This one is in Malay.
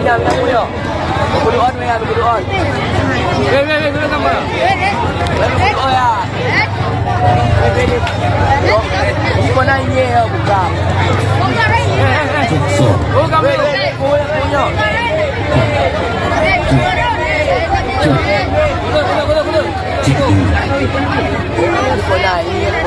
Minyak kuliah. Berdoa tu ya, berdoa. Berdoa gambar. Berdoa ya. Kau nak ini ya buka. Oh gambar. Punya. Kau nak ini.